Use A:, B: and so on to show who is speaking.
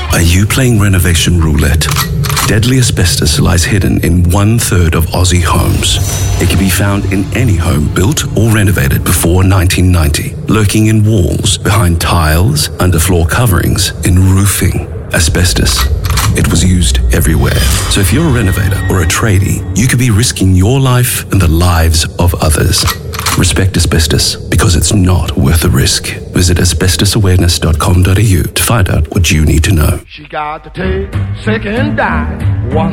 A: Are you playing renovation roulette? Deadly asbestos lies hidden in 1/3 of Aussie homes. It can be found in any home built or renovated before 1990, lurking in walls, behind tiles, underfloor coverings, in roofing. Asbestos. It was used everywhere. So if you're a renovator or a tradie, you could be risking your life and the lives of others. Respect asbestos, because it's not worth the risk. Visit asbestosawareness.com.au to find out what you need to know.
B: She got to take, sick and die. One